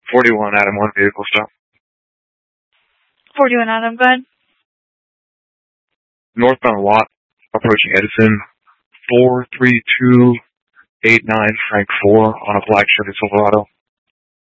41 Adam, 1 vehicle stop. 41 Adam, go ahead. Northbound Watt, approaching Edison, 43289 Frank 4 on a black Chevy Silverado.